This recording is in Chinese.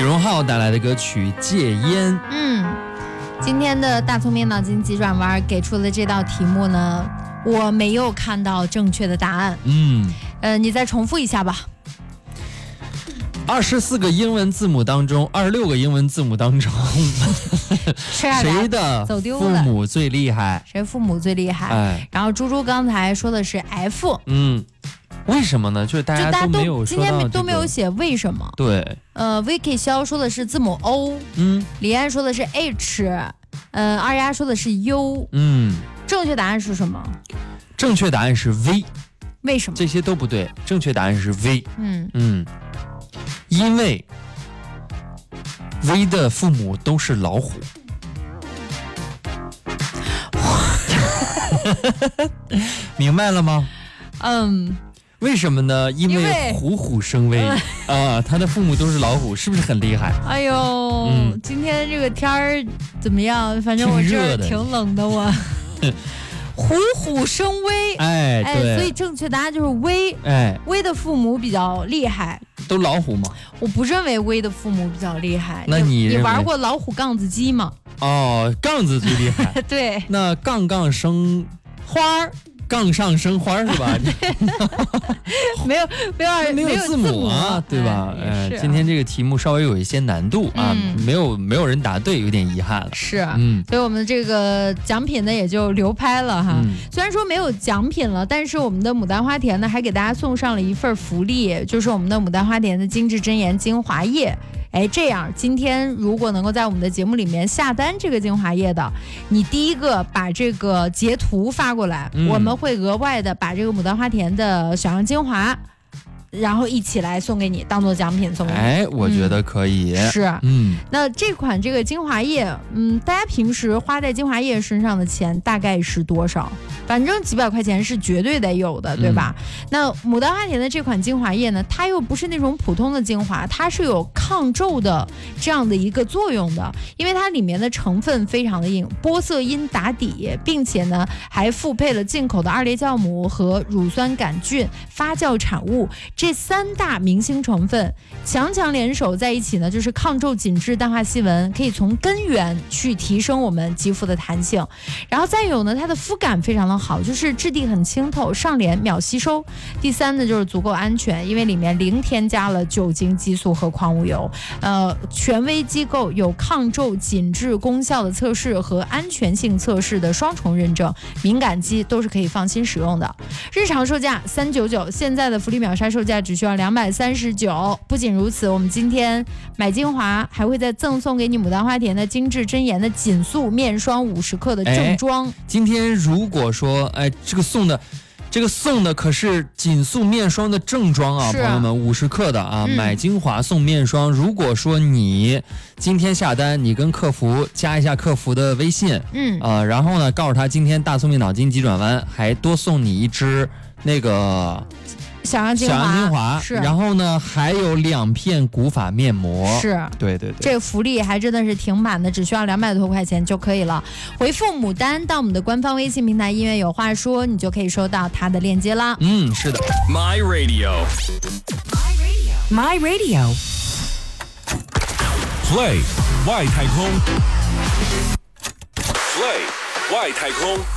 荣浩带来的歌曲《戒烟》。 今天的大聪明脑筋急转弯给出的这道题目呢，我没有看到正确的答案。你再重复一下吧。 24个英文字母当中，26个英文字母当中，谁的父母最厉害？ 谁父母最厉害？然后猪猪刚才说的是 F。 为什么呢？就是大家都没有说到、 今天都没有写为什么。 对。 Vicky 肖说的是字母 O。李安说的是 H。二丫说的是 U。正确答案是什么？ 正确答案是 V。 为什么？ 这些都不对，正确答案是 V。因为 V 的父母都是老虎。明白了吗？为什么呢？因为虎虎生威他的父母都是老虎，是不是很厉害？ 哎呦，今天这个天儿怎么样？反正我这儿挺冷的我。虎虎生威， 对， 所以正确答案就是威。威的父母比较厉害， 都老虎吗？ 我不认为威的父母比较厉害。 那你玩过老虎杠子鸡吗？ 杠子最厉害。 对， 那杠生花儿。杠上生花是吧？ 没有字母啊，对吧？今天这个题目稍微有一些难度没有人答对，有点遗憾了。 是，所以我们这个奖品呢也就流拍了哈。虽然说没有奖品了，但是我们的牡丹花田呢还给大家送上了一份福利，就是我们的牡丹花田的精致真颜精华液。这样今天如果能够在我们的节目里面下单这个精华液的，你第一个把这个截图发过来，我们会额外的把这个牡丹花田的小样精华然后一起来送给你，当做奖品送给你。 我觉得可以。 是，那这款这个精华液，大家平时花在精华液身上的钱大概是多少？反正几百块钱是绝对得有的，对吧？那牡丹花田的这款精华液呢，它又不是那种普通的精华，它是有抗皱的这样的一个作用的，因为它里面的成分非常的硬，玻色因打底，并且呢还复配了进口的2列酵母和乳酸杆菌发酵产物。这3大明星成分强联手在一起呢，就是抗皱紧致淡化细纹，可以从根源去提升我们肌肤的弹性。然后再有呢，它的肤感非常的好，就是质地很清透，上脸秒吸收。第3呢，就是足够安全，因为里面零添加了酒精、激素和矿物油。权威机构有抗皱紧致功效的测试和安全性测试的双重认证，敏感肌都是可以放心使用的。日常售价399，现在的福利秒杀售价只需要239。不仅如此，我们今天买精华还会再赠送给你牡丹花田的精致真颜的紧塑面霜50克的正装。 今天如果说这个送的可是紧塑面霜的正装啊，朋友们，50克的啊，买精华送面霜。如果说你今天下单，你跟客服加一下客服的微信，然后呢告诉他今天大聪明脑筋急转弯还多送你一支那个小样精华， 是，然后呢还有2片古法面膜， 是， 对， 这个福利还真的是挺满的，只需要200多块钱就可以了。回复牡丹到我们的官方微信平台音乐有话说，你就可以收到它的链接啦。 是的。 My Radio Play 外太空